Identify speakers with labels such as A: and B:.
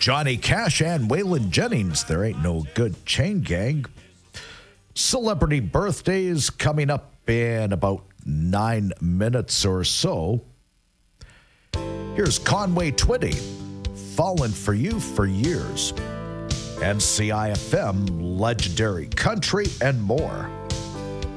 A: Johnny Cash and Waylon Jennings, There Ain't No Good Chain Gang. Celebrity birthdays coming up in about 9 minutes or so. Here's Conway Twitty, Fallen for You for Years. NCIFM, Legendary Country, and more.